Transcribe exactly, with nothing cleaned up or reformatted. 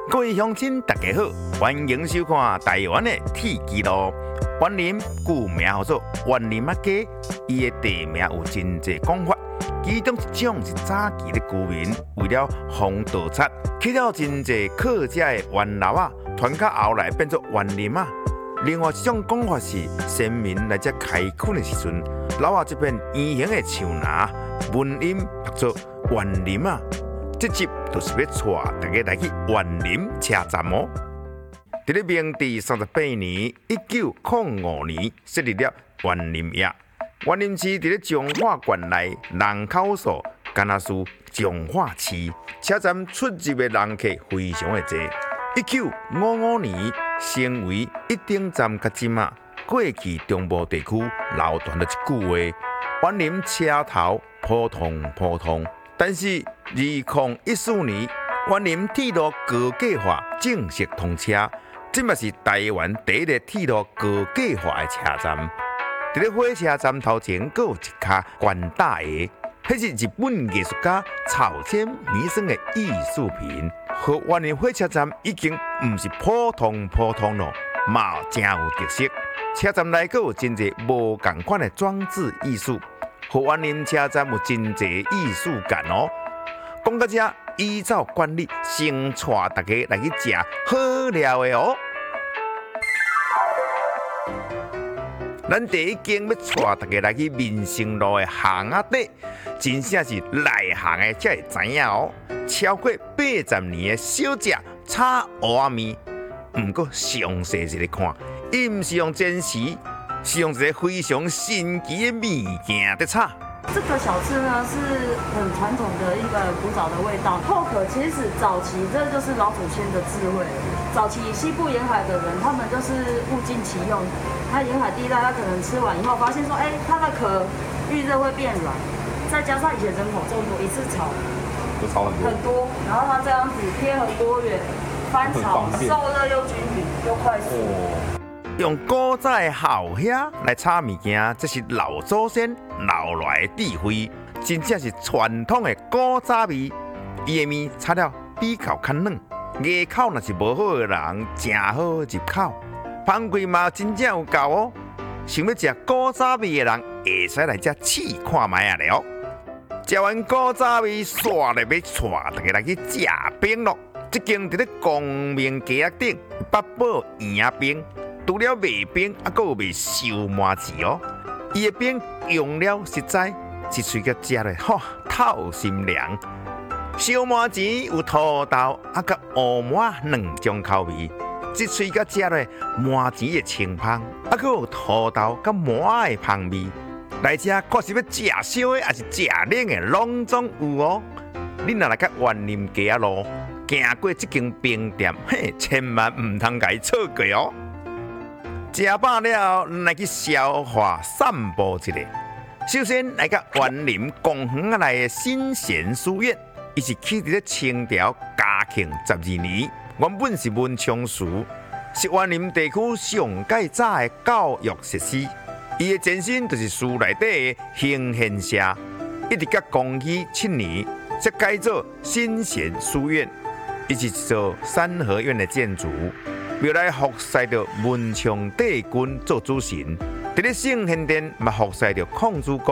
各位乡亲，大家好，欢迎收看台湾的铁纪录。湾林古名叫做湾林仔街，伊的地名有真济讲法，其中一种是早期的居民为了防盗贼，去了真济客家的湾楼啊，传到后来变做湾林啊。另外一种讲法是，先民来这开垦的时阵，楼下这片圆形的树林，文音读作湾林啊。这集就是要带大家来去湾林车站哦。在咧明治三十八年（一九零五年）设立了湾林驛。湾林市在咧彰化县内，人口数敢若是彰化市，车站出入的人客非常的多。一九五五年成为一顶站甲即马过去中部地区流传了一句话：湾林车头普通普通。但是二零一四年，湾林铁路高架化正式通车，这嘛是台湾第一个铁路高架化的车站。在咧火车站头前，阁有一卡悬大鞋，迄是日本艺术家草间弥生的艺术品。和湾林火车站已经唔是普通普通咯，嘛真有特色。车站内阁有真济无同款的装置艺术。和湾林车站有真济艺术感哦。讲到这，依照惯例，先带大家来去食好料的哦。咱第一间要带大家来去民生路的巷仔底，真正是内行的才会知影哦。超过八十年的小食炒蚵仔面，不过详细一个看，伊唔是用煎时。是用一个非常神奇的物件在炒。 这个小吃呢是很传统的一个古早的味道。后可其实早期这就是老祖先的智慧。早期西部沿海的人，他们就是物尽其用。他沿海地带，他可能吃完以后发现说，哎、欸，它的壳遇热会变软，再加上以前人口众多，一次炒就炒很多， 很多，然后它这样子贴合多元，翻炒受热又均匀又快速。哦， 用古早的后虾来炒物件，这是老祖先留来的智慧，真正是传统的古早味。伊的面炒了比较较软，牙口若是无好的人，正好入口。香桂嘛真正有够哦，想要食古早味的人，会使来这试看卖啊了。食完古早味，煞来要带大家来去食冰咯。这间伫咧光明街仔顶八宝圆仔冰。除了卖冰，还阁有卖烧麻糍哦。伊的冰用料实在，一喙甲食落，吼透心凉。烧麻糍有土豆啊甲乌麻两种口味，一喙甲食落麻糍的清香，啊阁有土豆甲麻的香味。来这看是要食烧的，还是食冷的，拢总有哦。你若来甲湾林街仔路，行过这间冰店，嘿，千万唔通甲伊错过哦。食饱了，来去消化散步一下。首先来到湾林公园内的新贤书院，伊是起伫咧清朝嘉庆十二年，原本是文昌书，是湾林地区上盖早的教育设施。伊的前身就是书内底的行宪社，一直到光绪七年才改做新贤书院，伊是一座三合院的建筑。庙内服侍着文昌帝君做主神，伫咧圣贤殿嘛服侍着孔子公。